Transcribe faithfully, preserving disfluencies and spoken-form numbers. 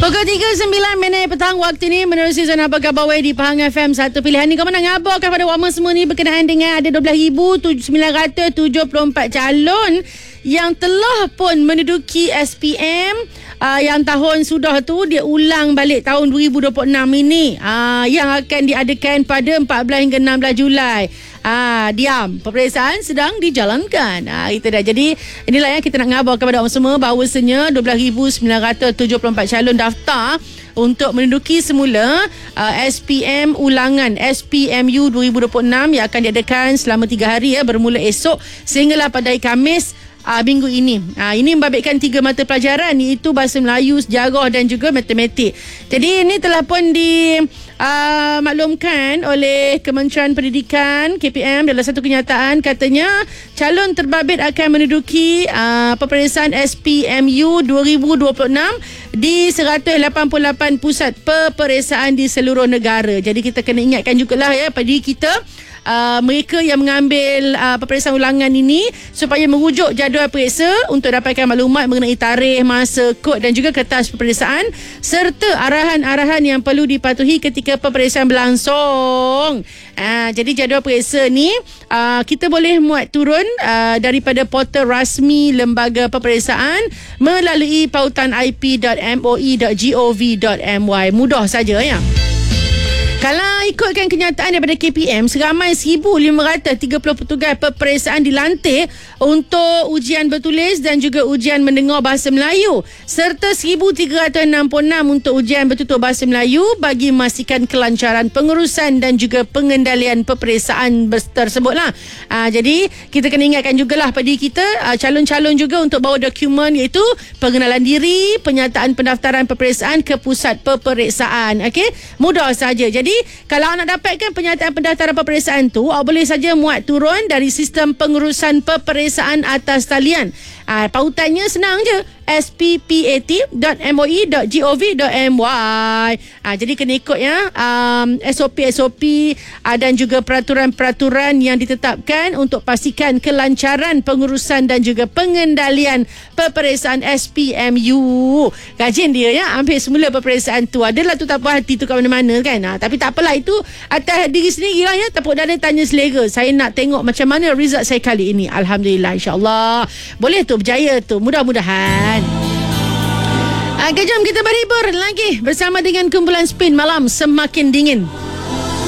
Pukul tiga sembilan minit petang waktu ni menerusi Zona Pegawai di Pahang F M. Satu pilihan ni kau mana ngabarkan pada wama semua ni berkenaan dengan ada dua belas ribu sembilan ratus tujuh puluh empat calon yang telah pun menduduki S P M uh, yang tahun sudah tu dia ulang balik tahun dua ribu dua puluh enam ini uh, yang akan diadakan pada empat belas hingga enam belas Julai. Ah, diam. Peperiksaan sedang dijalankan. Ah, itu dah. Jadi, inilah yang kita nak ngabar kepada awak semua bahawasanya dua belas ribu sembilan ratus tujuh puluh empat calon daftar untuk menduduki semula uh, S P M ulangan S P M U dua ribu dua puluh enam yang akan diadakan selama tiga hari ya, bermula esok sehinggalah pada hari Khamis Uh, minggu ini. Uh, ini membabitkan tiga mata pelajaran iaitu Bahasa Melayu, Sejarah dan juga Matematik. Jadi ini telah pun dimaklumkan uh, oleh Kementerian Pendidikan K P M dalam satu kenyataan, katanya calon terbabit akan menduduki uh, peperiksaan S P M U dua ribu dua puluh enam di seratus lapan puluh lapan pusat peperiksaan di seluruh negara. Jadi kita kena ingatkan jugalah ya pada kita Uh, mereka yang mengambil uh, peperiksaan ulangan ini supaya merujuk jadual periksa untuk dapatkan maklumat mengenai tarikh, masa, kod dan juga kertas peperiksaan serta arahan-arahan yang perlu dipatuhi ketika peperiksaan berlangsung. Uh, jadi jadual periksa ni uh, kita boleh muat turun uh, daripada portal rasmi lembaga peperiksaan melalui pautan i p dot m o e dot gov dot m y. Mudah saja ya. Kalau ikutkan kenyataan daripada K P M, seramai seribu lima ratus tiga puluh petugas peperiksaan dilantik untuk ujian bertulis dan juga ujian mendengar bahasa Melayu serta seribu tiga ratus enam puluh enam untuk ujian bertutur bahasa Melayu bagi memastikan kelancaran pengurusan dan juga pengendalian peperiksaan tersebutlah. Aa, jadi kita kena ingatkan jugalah pada kita aa, calon-calon juga untuk bawa dokumen iaitu pengenalan diri, penyataan pendaftaran peperiksaan ke pusat peperiksaan. Okey, mudah saja. Jadi kalau nak dapatkan penyataan pendaftaran peperiksaan tu, awak boleh saja muat turun dari sistem pengurusan peperiksaan atas talian. Ah, pautannya senang je, s p p a t dot m o e dot gov dot m y. Ah, jadi kena ikut ya um, S O P S O P ah, dan juga peraturan-peraturan yang ditetapkan untuk pastikan kelancaran pengurusan dan juga pengendalian peperiksaan S P M U. Rajin dia ya ambil semula peperiksaan tu. Adalah tu tak puas hati tu kat mana-mana kan. Ah, tapi tak apalah, itu atas diri sendiri lah ya. Tepuk dada tanya selera. Saya nak tengok macam mana result saya kali ini. Alhamdulillah, insyaAllah boleh tu, berjaya tu, mudah-mudahan. Agak jam kita berhibur lagi bersama dengan kumpulan Spin Malam Semakin Dingin.